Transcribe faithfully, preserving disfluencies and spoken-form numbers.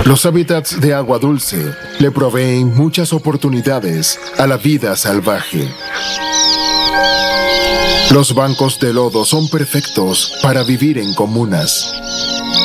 Los hábitats de agua dulce le proveen muchas oportunidades a la vida salvaje. Los bancos de lodo son perfectos para vivir en comunas.